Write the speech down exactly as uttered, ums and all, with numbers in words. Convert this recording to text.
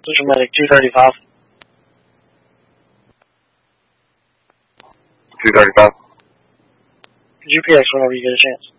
Central Medic two thirty-five. two thirty-five. G P X whenever you get a chance.